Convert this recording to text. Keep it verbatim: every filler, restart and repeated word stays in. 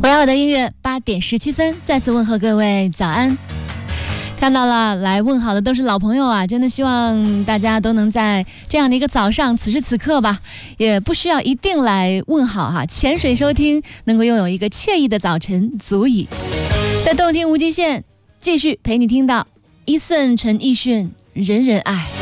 我要我的音乐，八点十七分，再次问候各位早安。看到了，来问好的都是老朋友啊，真的希望大家都能在这样的一个早上，此时此刻吧，也不需要一定来问好哈，潜水收听，能够拥有一个惬意的早晨足矣。在动听无极限，继续陪你听到伊森陈奕迅《人人爱》。